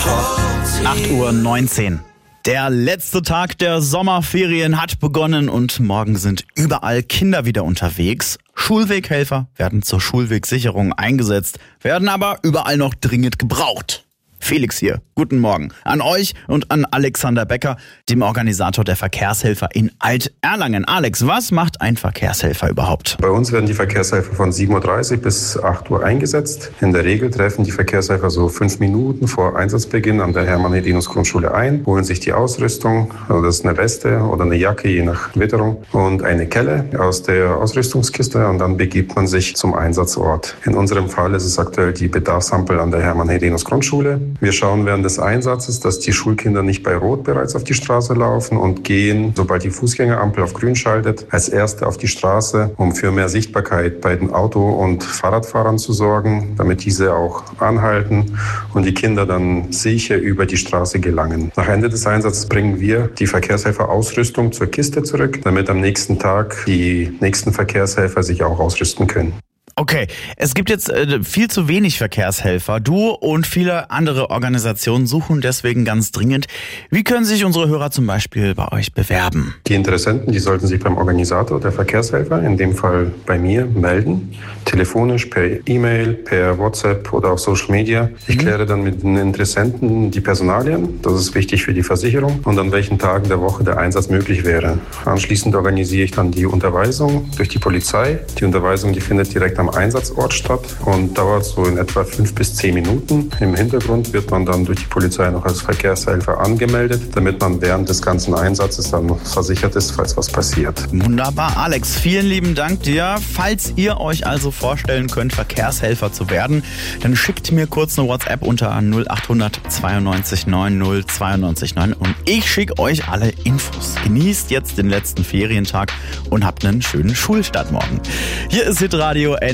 8:19 Uhr. Der letzte Tag der Sommerferien hat begonnen und morgen sind überall Kinder wieder unterwegs. Schulweghelfer werden zur Schulwegsicherung eingesetzt, werden aber überall noch dringend gebraucht. Felix hier, guten Morgen an euch und an Alexander Becker, dem Organisator der Verkehrshelfer in Alt-Erlangen. Alex, was macht ein Verkehrshelfer überhaupt? Bei uns werden die Verkehrshelfer von 7:30 Uhr bis 8 Uhr eingesetzt. In der Regel treffen die Verkehrshelfer so 5 Minuten vor Einsatzbeginn an der Hermann-Hedinus-Grundschule ein, holen sich die Ausrüstung, also das ist eine Weste oder eine Jacke, je nach Witterung, und eine Kelle aus der Ausrüstungskiste, und dann begibt man sich zum Einsatzort. In unserem Fall ist es aktuell die Bedarfsampel an der Hermann-Hedinus-Grundschule. Wir schauen während des Einsatzes, dass die Schulkinder nicht bei Rot bereits auf die Straße laufen und gehen, sobald die Fußgängerampel auf grün schaltet, als Erste auf die Straße, um für mehr Sichtbarkeit bei den Auto- und Fahrradfahrern zu sorgen, damit diese auch anhalten und die Kinder dann sicher über die Straße gelangen. Nach Ende des Einsatzes bringen wir die Verkehrshelfer-Ausrüstung zur Kiste zurück, damit am nächsten Tag die nächsten Verkehrshelfer sich auch ausrüsten können. Okay, es gibt jetzt viel zu wenig Verkehrshelfer. Du und viele andere Organisationen suchen deswegen ganz dringend. Wie können sich unsere Hörer zum Beispiel bei euch bewerben? Die Interessenten, die sollten sich beim Organisator der Verkehrshelfer, in dem Fall bei mir, melden. Telefonisch, per E-Mail, per WhatsApp oder auf Social Media. Ich kläre dann mit den Interessenten die Personalien, das ist wichtig für die Versicherung, und an welchen Tagen der Woche der Einsatz möglich wäre. Anschließend organisiere ich dann die Unterweisung durch die Polizei. Die Unterweisung, die findet direkt am Einsatzort statt und dauert so in etwa 5 bis 10 Minuten. Im Hintergrund wird man dann durch die Polizei noch als Verkehrshelfer angemeldet, damit man während des ganzen Einsatzes dann versichert ist, falls was passiert. Wunderbar, Alex, vielen lieben Dank dir. Falls ihr euch also vorstellen könnt, Verkehrshelfer zu werden, dann schickt mir kurz eine WhatsApp unter 0800 92 90 92 9 und ich schicke euch alle Infos. Genießt jetzt den letzten Ferientag und habt einen schönen Schulstart morgen. Hier ist Hitradio N